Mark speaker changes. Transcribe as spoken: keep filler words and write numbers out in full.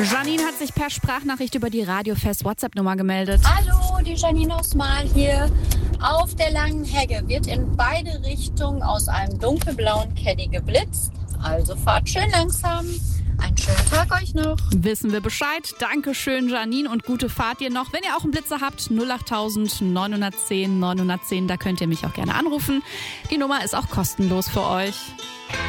Speaker 1: Janine hat sich per Sprachnachricht über die Radiofest WhatsApp-Nummer gemeldet.
Speaker 2: Hallo, die Janine aus Mahl hier. Auf der langen Hegge wird in beide Richtungen aus einem dunkelblauen Caddy geblitzt. Also fahrt schön langsam. Einen schönen Tag euch noch.
Speaker 1: Wissen wir Bescheid. Dankeschön, Janine, und gute Fahrt dir noch. Wenn ihr auch einen Blitzer habt, null acht neun eins null neun eins null, da könnt ihr mich auch gerne anrufen. Die Nummer ist auch kostenlos für euch.